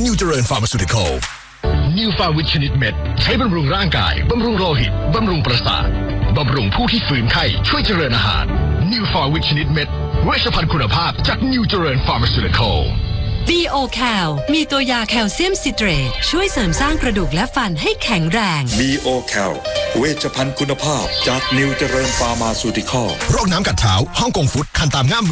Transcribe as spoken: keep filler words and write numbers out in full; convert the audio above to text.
New เจริญ Pharmaceutical New ฟาวิตชนิดเม็ดใช้บำรุงร่างกายบำรุงโลหิตบำรุงประสาทบำรุงผู้ที่ฝืนไข้ช่วยเจริญอาหาร New ฟาวิตชนิดเม็ดเวชภัณฑ์คุณภาพจาก New เจริญ Pharmaceutical บี โอ แคล มีตัวยาแคลเซียมซิเตรตช่วยเสริมสร้างกระดูกและฟันให้แข็งแรงบี โอ แคล เวชภัณฑ์คุณภาพจากนิวเจริญฟาร์มาซูติคอลโรคน้ำกัดเท้าฮ่องกงฟุตคันตามง่ามมือ